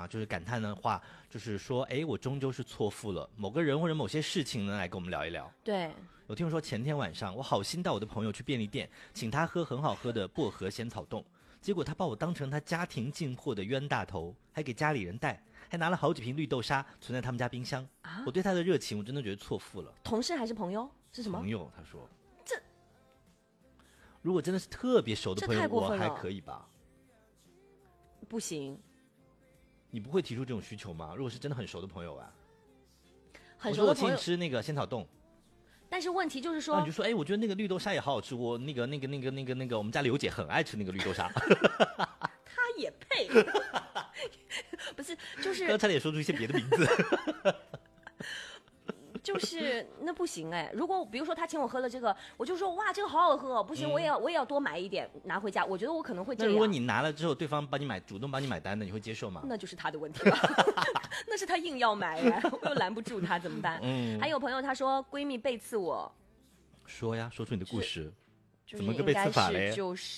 啊，就是感叹的话，就是说，哎，我终究是错付了某个人或者某些事情呢，来跟我们聊一聊。 对， 有听说前天晚上，我好心带我的朋友去便利店，请他喝很好喝的薄荷仙草冻，结果他把我当成他家庭进货的冤大头，还给家里人带，还拿了好几瓶绿豆沙存在他们家冰箱。我对他的热情，我真的觉得错付了。 同事还是朋友？是什么？ 朋友，他说。 这如果真的是特别熟的朋友，我还这太过分了可以吧？ 不行， 你不会提出这种需求吗？如果是真的很熟的朋友啊， 很熟的朋友我说我请你。吃那个仙草冻， 但是问题就是说然后你就，说，哎，我觉得那个绿豆沙也好好吃，我那个，我们家刘姐很爱吃那个绿豆沙。 他也配？不是，就是刚差点说出一些别的名字。 就是那不行哎！如果比如说他请我喝了这个，我就说哇这个好好喝哦，不行，我也要多买一点拿回家。我觉得我可能会这样。 那如果你拿了之后，对方主动帮你买单的，你会接受吗？ 那就是他的问题了。那是他硬要买哎，我又拦不住他，怎么办？还有朋友他说闺蜜背刺我， 说呀，说出你的故事。 就是怎么个背刺法嘞？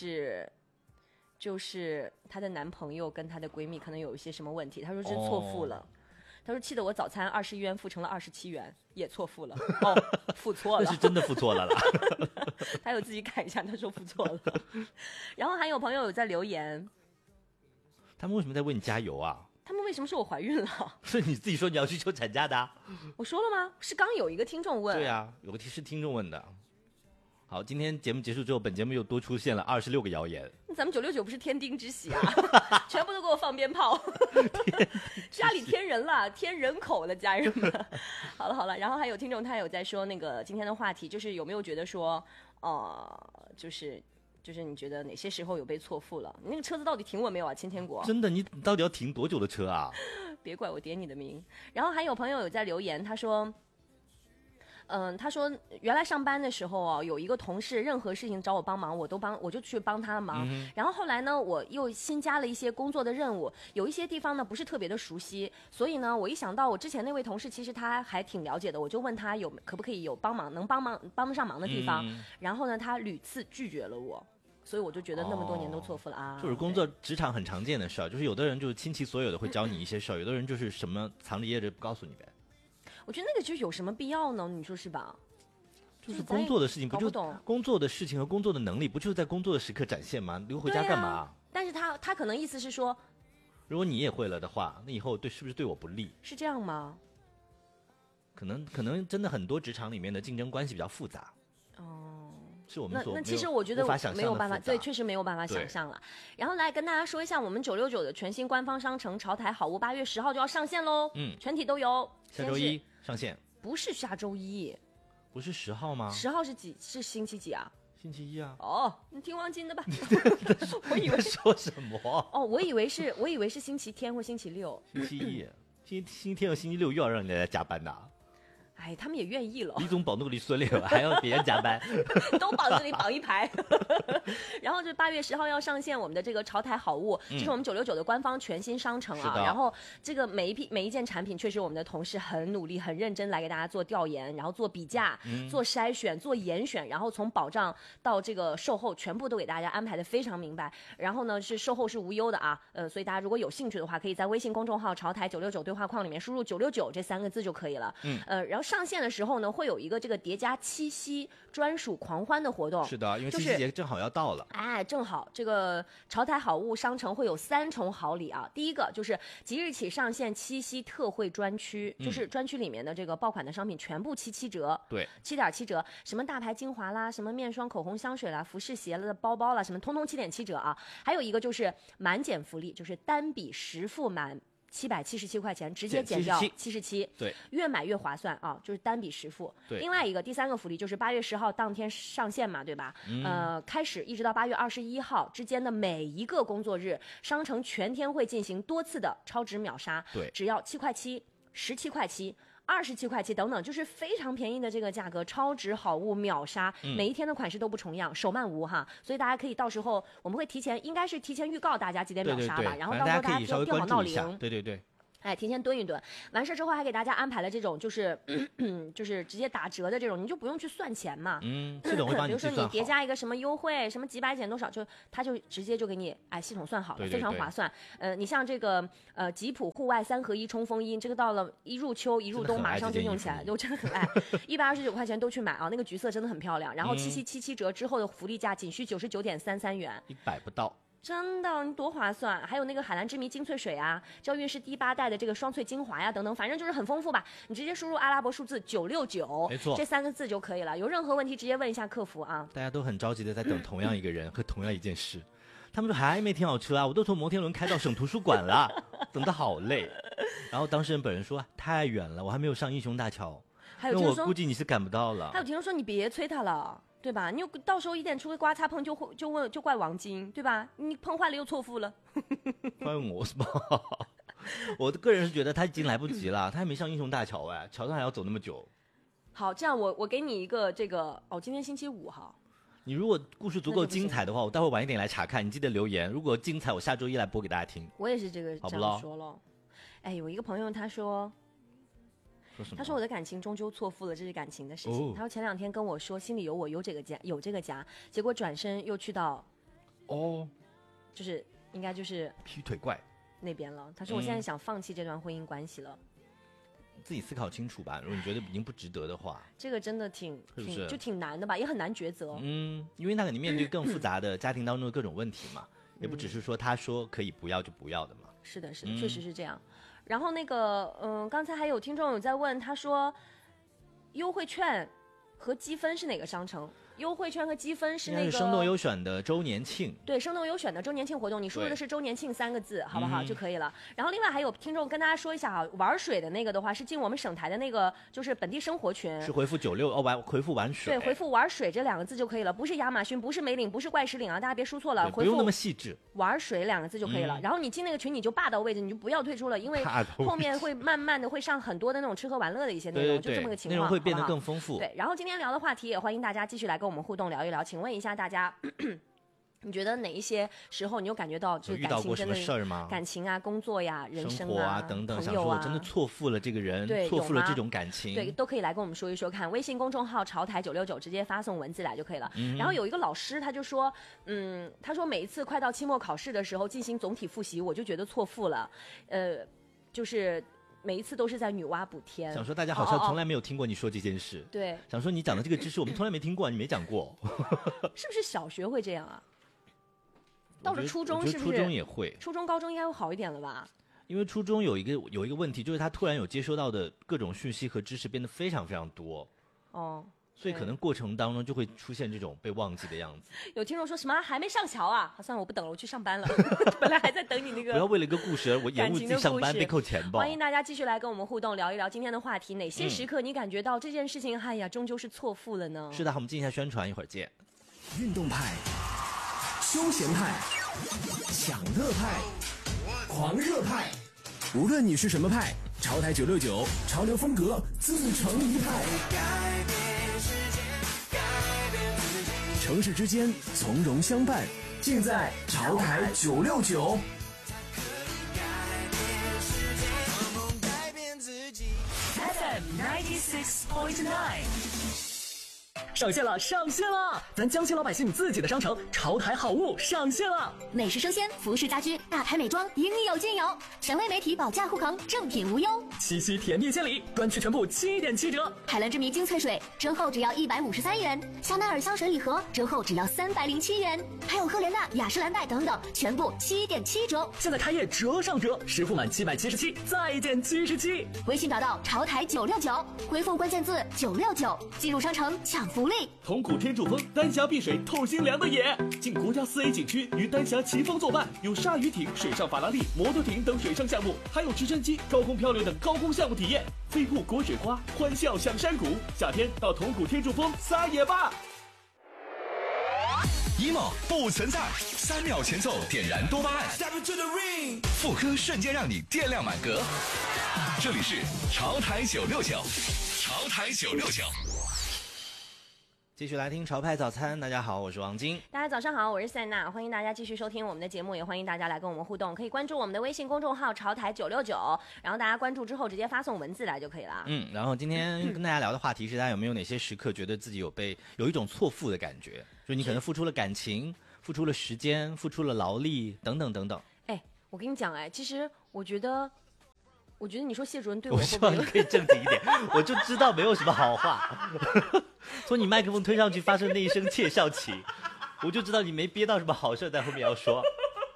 就是她的男朋友跟她的闺蜜可能有一些什么问题，她说这错付了。她说气得我早餐21元付成了27元，也错付了。哦，付错了， 那是真的付错了啦。 她有自己改一下，她说付错了。然后还有朋友有在留言， 他们为什么在为你加油啊？ 他们为什么说我怀孕了？ 是你自己说你要去休产假的啊。 我说了吗？是刚有一个听众问。 对啊，有个是听众问的。好，今天节目结束之后，本节目又多出现了26个谣言。 咱们969不是天丁之喜啊，全部都给我放鞭炮，家里添人了，添人口了，家人们。好了，然后还有听众他有在说那个今天的话题，就是有没有觉得说，就是你觉得哪些时候有被错付了？那个车子到底停稳没有啊？千天国， 真的，你到底要停多久的车啊？ 别怪我点你的名。然后还有朋友有在留言，他说。他说原来上班的时候哦，有一个同事任何事情找我帮忙，我就去帮他忙。然后后来呢，我又新加了一些工作的任务，有一些地方呢不是特别的熟悉，所以呢，我一想到我之前那位同事其实他还挺了解的，我就问他可不可以有能帮得上忙的地方。然后呢，他屡次拒绝了我。所以我就觉得那么多年都错付了啊！ 就是工作职场很常见的事儿，就是有的人就是倾其所有的会教你一些事儿，有的人就是什么藏着掖着不告诉你呗。 我觉得那个就有什么必要呢？你说是吧？ 就是工作的事情， 不就工作的事情和工作的能力，不就是在工作的时刻展现吗？留回家干嘛？ 但是他可能意思是说， 如果你也会了的话，那以后是不是对我不利？ 是这样吗？ 可能真的很多职场里面的竞争关系比较复杂。是我们那其实我觉得没有办法，对，确实没有办法想象了。然后来跟大家说一下，我们969的全新官方商城潮台好物8月10号就要上线喽，全体都有。 下周一上线？ 不是下周一， 不是10号吗 ？10号是几？是星期几啊？ 星期一啊。 哦，你听王晶的吧。 我以为说什么？ 哦，我以为是星期天或星期六。 星期一，星期天和星期六又要让人家加班的。 哎，他们也愿意了。 李总保那个李孙六还要别人加班， 都绑这里绑一排。然后就8月10号要上线我们的这个潮台好物，这是我们969的官方全新商城啊。然后这个每一件产品，确实我们的同事很努力、很认真来给大家做调研，然后做比价、做筛选、做严选，然后从保障到这个售后，全部都给大家安排的非常明白。然后呢，是售后是无忧的啊。所以大家如果有兴趣的话，可以在微信公众号潮台969对话框里面输入969这3个字就可以了。然后上线的时候呢，会有一个这个叠加七夕专属狂欢的活动。 是的，因为七夕节正好要到了。 哎，正好这个潮台好物商城会有3重好礼啊。第一个就是即日起上线七夕特惠专区，就是专区里面的这个爆款的商品全部7折， 对 ，7.7折，什么大牌精华啦，什么面霜、口红、香水啦，服饰鞋了的包包啦，什么通通7.7折啊。还有一个就是满减福利，就是单笔实付满777块钱，直接减掉77， 对， 越买越划算啊！就是单笔实付。 对， 另外一个第3个福利就是8月10号当天上线嘛，对吧？开始一直到8月21号之间的每一个工作日，商城全天会进行多次的超值秒杀， 对， 只要7块7、17块7。27块7等等，就是非常便宜的这个价格，超值好物秒杀，每一天的款式都不重样，手慢无哈，所以大家可以到时候我们会应该是提前预告大家几点秒杀吧，然后到时候大家就定好闹铃， 对。 哎，提前蹲一蹲，完事之后还给大家安排了这种就是就是直接打折的这种，你就不用去算钱嘛。 系统会帮你计算好。 比如说你叠加一个什么优惠，什么几百减多少，它就直接就给你系统算好了， 对对对， 非常划算。你像这个吉普户外3合1冲锋衣，这个到了一入秋一入冬马上就用起来，我真的很爱，129块钱都去买啊，那个橘色真的很漂亮。然后7777折之后的福利价仅需99.33元 ，100不到。 真的，你多划算！还有那个海蓝之谜精粹水啊，娇韵诗第8代的这个双萃精华呀，等等，反正就是很丰富吧。你直接输入阿拉伯数字969， 没错， 这3个字就可以了。有任何问题直接问一下客服啊。 大家都很着急的在等同样一个人和同样一件事，他们说还没停好车啊，我都从摩天轮开到省图书馆了，等得好累。然后当事人本人说太远了，我还没有上英雄大桥。 还有听说， 我估计你是赶不到了。 还有听说你别催他了。对吧？你到时候一点出个刮擦碰就怪王晶，对吧？你碰坏了又错付了。 怪我是吧？我的个人是觉得他已经来不及了，他还没上英雄大桥哎，桥上还要走那么久。 好，这样我给你一个这个今天星期5哈。 你如果故事足够精彩的话，我待会晚一点来查看，你记得留言。如果精彩，我下周1来播给大家听。 我也是这样说了。哎，有一个朋友他说我的感情终究错付了，这是感情的事情。他说前2天跟我说心里有我，有这个家，结果转身又去到就是应该就是劈腿怪那边了。他说我现在想放弃这段婚姻关系了。 自己思考清楚吧，如果你觉得已经不值得的话， 这个真的挺难的吧，也很难抉择。 因为那个你面对更复杂的家庭当中的各种问题嘛，也不只是说他说可以不要就不要的嘛。 是的，确实是这样。然后那个，刚才还有听众有在问，他说，优惠券和积分是哪个商城？优惠券和积分是那个生动优选的周年庆， 对，生动优选的周年庆活动，你输入的是周年庆3个字，好不好就可以了。然后另外还有听众跟大家说一下啊，玩水的那个的话是进我们省台的那个就是本地生活群， 是回复96回复玩水， 对，回复玩水这2个字就可以了，不是亚马逊，不是梅岭，不是怪石岭啊，大家别输错了， 不用那么细致， 玩水2个字就可以了。然后你进那个群你就霸到位置，你就不要退出了，因为后面会慢慢的会上很多的那种吃喝玩乐的一些内容，就这么个情况， 内容会变得更丰富。 对，然后今天聊的话题也欢迎大家继续来跟我们互动聊一聊。请问一下大家，你觉得哪一些时候你有感觉到就是感情真的事儿吗？ 感情啊、工作呀、人生啊等等， 朋友啊， 想说我真的错付了这个人，错付了这种感情， 对，都可以来跟我们说一说看。微信公众号潮台969直接发送文字来就可以了。然后有一个老师他就说，他说每一次快到期末考试的时候进行总体复习，我就觉得错付了，就是每一次都是在女娲补天。 想说大家好像从来没有听过你说这件事， 对， 想说你讲的这个知识我们从来没听过，你没讲过， 是不是小学会这样啊？到了初中是不是？ 初中也会， 初中高中应该会好一点了吧？ 因为初中有一个问题，就是他突然有接收到的各种讯息和知识变得非常非常多，所以可能过程当中就会出现这种被忘记的样子。 有听众说什么还没上桥啊？算了，我不等了，我去上班了。本来还在等你那个。 不要为了一个故事而我延误自己上班被扣钱吧。 欢迎大家继续来跟我们互动，聊一聊今天的话题。哪些时刻你感觉到这件事情，哎呀，终究是错付了呢？ 是的，我们进一下宣传，一会儿见。 运动派、休闲派、享乐派、狂热派，无论你是什么派，潮台969，潮流风格自成一派。城市之间从容相伴，尽在潮台969。 FM 96.9。上线了！咱江西老百姓自己的商城潮台好物上线了， 美食生鲜、服饰家居、大牌美妆应有尽有，省内媒体保价护航，正品无忧。 七夕甜蜜献礼，专区全部7.7折。 海蓝之谜精粹水折后只要153元，香奈儿香水礼盒折后只要307元，还有赫莲娜、雅诗兰黛等等，全部7.7折。 现在开业折上折，实付满777再减77。 微信找到潮台969，回复关键字969，进入商城抢福利。 同古天柱峰丹霞碧水透心凉的也，进国家4A 景区与丹霞齐峰作伴，有鲨鱼艇、水上法拉利、摩托艇等水上项目，还有直升机、高空漂流等高空项目体验。飞瀑裹水花，欢笑响山谷，夏天到同古天柱峰撒野吧 ！emo 不存在，3秒前奏点燃多巴胺，副歌瞬间让你电量满格。这里是潮台969，潮台969。 继续来听潮派早餐。大家好，我是王晶。 大家早上好，我是赛娜，欢迎大家继续收听我们的节目，也欢迎大家来跟我们互动，可以关注我们的微信公众号潮台969，然后大家关注之后直接发送文字来就可以了。 然后今天跟大家聊的话题是，大家有没有哪些时刻觉得自己有一种错付的感觉？就你可能付出了感情，付出了时间，付出了劳力，等等等等。 我跟你讲，其实我觉得你说谢主任对我会不会希望你可以正经一点，我就知道没有什么好话。从你麦克风推上去发生那一声窃笑起，我就知道你没憋到什么好事在后面要说。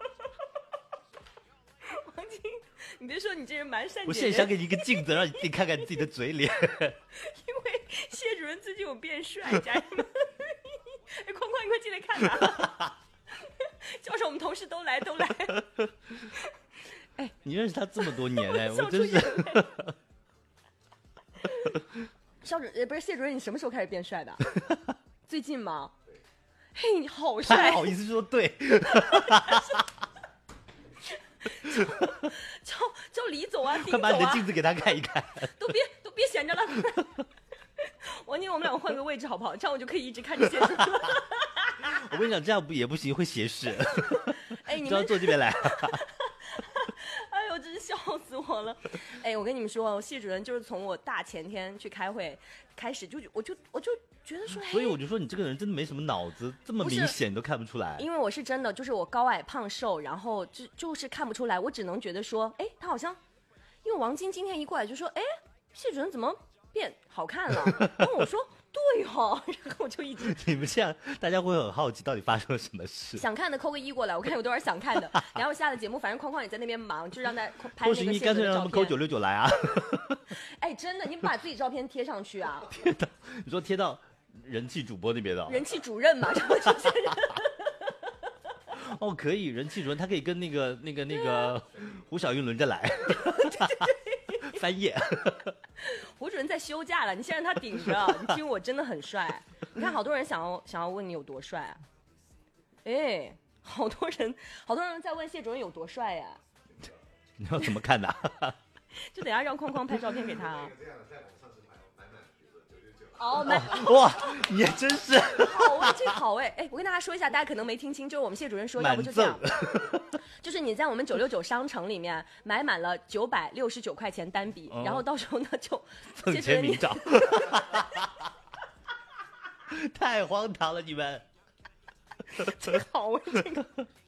王晶，你别说，你这人蛮善解人意。 我现在想给你一个镜子，让你自己看看你自己的嘴脸。 因为谢主任最近有变帅，家人们。框框，你快进来看呐！叫上我们同事都来。 你认识他这么多年我真是。 不是谢主任，你什么时候开始变帅的？最近吗？嘿，你好帅！ 还好意思说对。 叫李总啊， 快把你的镜子给他看一看。 都别闲着了。王晶，我们两个换个位置好不好？这样我就可以一直看着谢主任。 我跟你讲，这样也不行，会斜视。 你就要坐这边来。 哎呦，真是笑死我了！我跟你们说，谢主任就是从我大前天去开会开始，我就觉得说， 所以我就说你这个人真的没什么脑子，这么明显你都看不出来。 因为我是真的，就是我高矮胖瘦，然后就是看不出来，我只能觉得说，他好像，因为王晶今天一过来就说，谢主任怎么变好看了？然后我说。对哦，然后我就一直你们这样，大家会很好奇到底发生了什么事。 想看的扣个1过来，我看有多少想看的。然后下了节目，反正框框也在那边忙，就让他拍那个谢主任的照片。或许你干脆让他们扣969来啊！ 真的，你把自己照片贴上去啊！ 你说贴到人气主播那边的？ 人气主任嘛，什么主持人？ 哦，可以，人气主任他可以跟那个胡小云轮着来。翻页。 胡主任在休假了，你先让他顶着。你听我真的很帅，你看好多人想要问你有多帅啊！好多人在问谢主任有多帅呀！ 你要怎么看的？ 就等下让框框拍照片给他啊。 哇，你也真是好这好我跟大家说一下，大家可能没听清，就是我们谢主任说，要不就这样，就是你在我们969商城里面买满了969块钱单笔，然后到时候呢就赠签名照。太荒唐了，你们。 这好这个，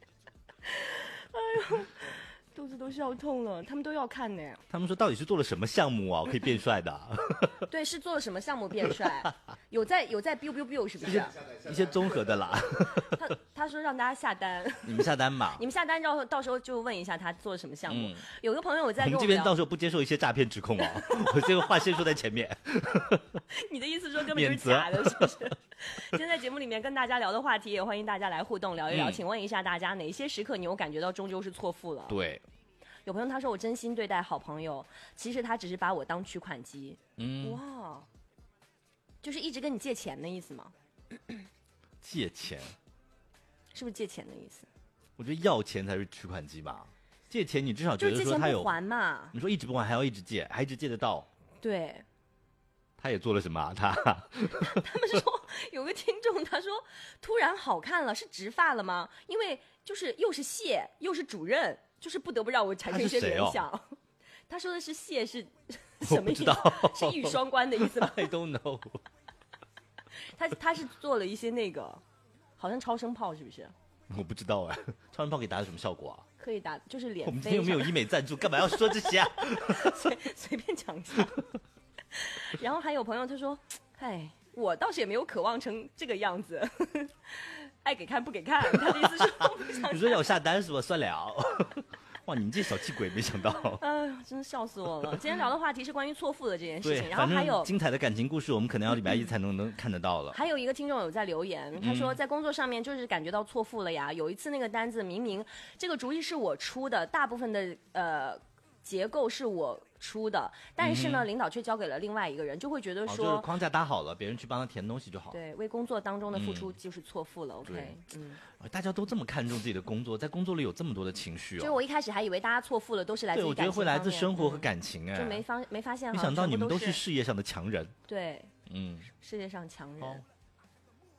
肚子都笑痛了，他们都要看呢。 他们说到底是做了什么项目啊，可以变帅的？ 对，是做了什么项目变帅？有在 biu biu biu 是不是？ 一些综合的啦。 他说让大家下单， 你们下单吧。 你们下单，到时候就问一下他做了什么项目。有个朋友在跟我们这边到时候不接受一些诈骗指控哦。我这个话先说在前面。 你的意思说根本就是假的，是不是？今天在节目里面跟大家聊的话题，也欢迎大家来互动聊一聊。请问一下大家，哪些时刻你有感觉到终究是错付了？ 对。 有朋友他说我真心对待好朋友，其实他只是把我当取款机。哇，就是一直跟你借钱的意思吗？ 借钱， 是不是借钱的意思？ 我觉得要钱才是取款机吧。借钱你至少觉得说他有还嘛？ 你说一直不还，还要一直借，还一直借得到。 对。 他也做了什么啊？他们说有个听众他说突然好看了，是植发了吗？因为就是又是谢又是主任。就是不得不让我产生一些联想。他说的是谢是什么意思？是一语双关的意思吗？ I don't know。 他是做了一些那个，好像超声炮是不是？ 我不知道超声炮可以达到什么效果啊？ 可以打就是脸。 我们今天又没有医美赞助，干嘛要说这些啊？ 随便讲一下。然后还有朋友他说，我倒是也没有渴望成这个样子。爱给看不给看，他的意思是我不想看。 你说要下单是吧？算了。哇，你们这小气鬼，没想到。 真的笑死我了。今天聊的话题是关于错付的这件事情， 对， 然后还有精彩的感情故事，我们可能要礼拜一才能看得到了。 还有一个听众有在留言，他说在工作上面就是感觉到错付了呀。有一次那个单子明明这个主意是我出的，大部分的结构是我出的，但是呢，领导却交给了另外一个人，就会觉得说， 就是框架搭好了，别人去帮他填东西就好。 对，为工作当中的付出就是错付了。OK， 大家都这么看重自己的工作，在工作里有这么多的情绪就是我一开始还以为大家错付了都是来自于感情方面， 对，我觉得会来自生活和感情就没发现， 没想到你们都是事业上的强人。 对，世界上强人。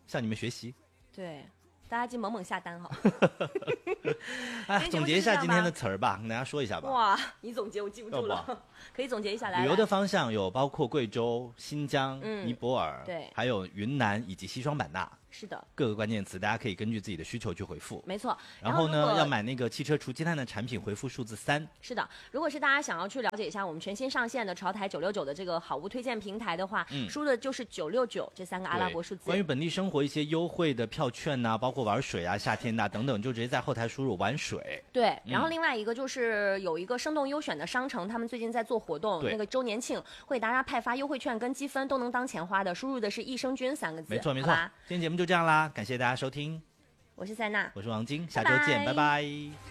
向你们学习。 对，大家记猛猛下单哈。 哎，总结一下今天的词儿吧，跟大家说一下吧。 哇，你总结我记不住了，可以总结一下来。 旅游的方向有包括贵州、新疆、尼泊尔， 对， 还有云南以及西双版纳。 是的， 各个关键词大家可以根据自己的需求去回复。 没错。 然后呢，要买那个汽车除积碳的产品，回复数字3。 是的，如果是大家想要去了解一下我们全新上线的潮台969的这个好物推荐平台的话，输的就是969这3个阿拉伯数字。 关于本地生活一些优惠的票券呐、包括玩水啊、夏天呐、等等，就直接在后台输入玩水。 对，然后另外一个就是有一个生动优选的商城，他们最近在做活动，那个周年庆会给大家派发优惠券跟积分，都能当钱花的，输入的是益生菌3个字。 没错没错。今天节目就这样啦，感谢大家收听， 我是塞娜， 我是王晶，下周见，拜拜。